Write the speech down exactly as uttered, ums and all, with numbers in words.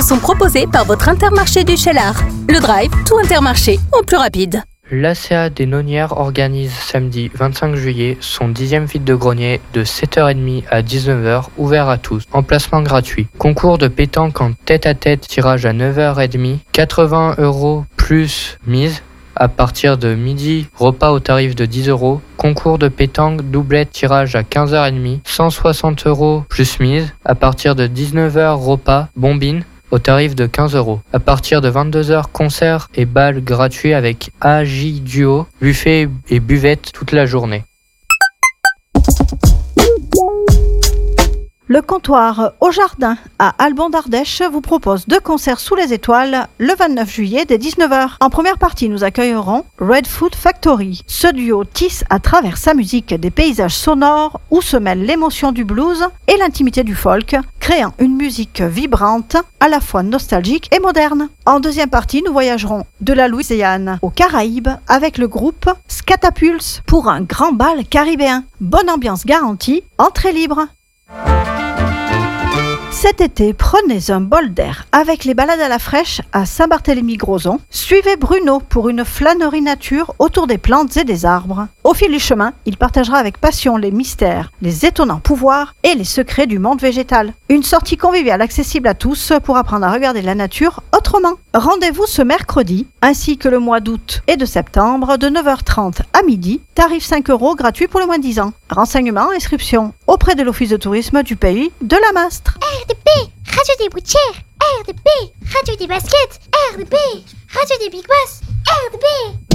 sont proposés par votre Intermarché du Cheylard. Le Drive, tout Intermarché, en plus rapide. L'A C A des Nonières organise samedi vingt-cinq juillet son dixième vide-grenier de sept heures trente à dix-neuf heures, ouvert à tous, emplacement gratuit. Concours de pétanque en tête-à-tête, tirage à neuf heures trente, quatre-vingts euros plus mise. À partir de midi, repas au tarif de dix euros. Concours de pétanque, doublette, tirage à quinze heures trente, cent soixante euros plus mise. À partir de dix-neuf heures, repas, bombine, au tarif de quinze euros. À partir de vingt-deux heures, concert et bal gratuit avec A J Duo, buffet et buvette toute la journée. Le comptoir au jardin à Albon d'Ardèche vous propose deux concerts sous les étoiles le vingt-neuf juillet dès dix-neuf heures. En première partie, nous accueillerons Red Food Factory. Ce duo tisse à travers sa musique des paysages sonores où se mêlent l'émotion du blues et l'intimité du folk, créant une musique vibrante, à la fois nostalgique et moderne. En deuxième partie, nous voyagerons de la Louisiane aux Caraïbes avec le groupe Scatapulse pour un grand bal caribéen. Bonne ambiance garantie, entrée libre. Cet été, prenez un bol d'air avec les balades à la fraîche à Saint-Barthélemy-Grozon. Suivez Bruno pour une flânerie nature autour des plantes et des arbres. Au fil du chemin, il partagera avec passion les mystères, les étonnants pouvoirs et les secrets du monde végétal. Une sortie conviviale accessible à tous pour apprendre à regarder la nature autrement. Rendez-vous ce mercredi, ainsi que le mois d'août et de septembre, de neuf heures trente à midi, tarif cinq euros gratuit pour les moins de dix ans. Renseignements, inscription auprès de l'Office de tourisme du pays de la Mastre. R D P, Radio des Boutières, R D P, Radio des Baskets, R D P, Radio des Big Boss, R D P.